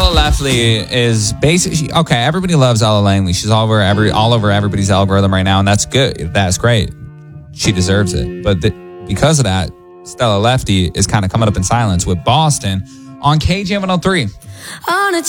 Stella Lefty is basically okay. Everybody loves Ella Langley. She's all over everybody's algorithm right now, and that's good. That's great. She deserves it. But because of that, Stella Lefty is kind of coming up in silence with Boston on KJ103.